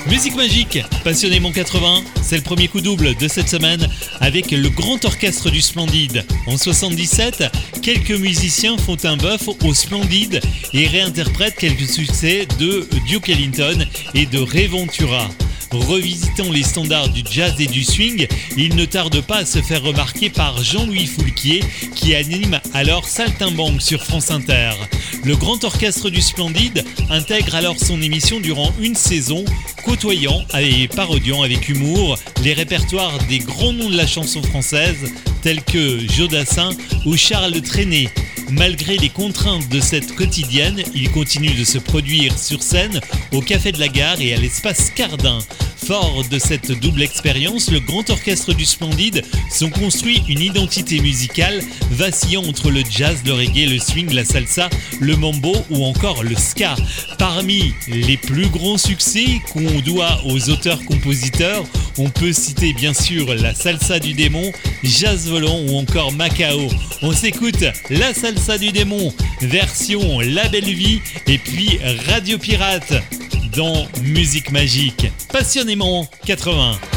Musique magique, passionnément 80, c'est le premier coup double de cette semaine avec le Grand Orchestre du Splendide. En 77, quelques musiciens font un bœuf au Splendide et réinterprètent quelques succès de Duke Ellington et de Ray Ventura. Revisitant les standards du jazz et du swing, il ne tarde pas à se faire remarquer par Jean-Louis Foulquier qui anime alors Saltimbanque sur France Inter. Le Grand Orchestre du Splendide intègre alors son émission durant une saison, côtoyant et parodiant avec humour les répertoires des grands noms de la chanson française tels que Jodassin ou Charles Trenet. Malgré les contraintes de cette quotidienne, il continue de se produire sur scène au Café de la Gare et à l'Espace Cardin. Fort de cette double expérience, le Grand Orchestre du Splendide s'ont construit une identité musicale vacillant entre le jazz, le reggae, le swing, la salsa, le mambo ou encore le ska. Parmi les plus grands succès qu'on doit aux auteurs-compositeurs, on peut citer bien sûr la salsa du démon, Jazz Volant ou encore Macao. On s'écoute la salsa du démon, version La Belle Vie et puis Radio Pirate dans Musique Magique, passionnément 80.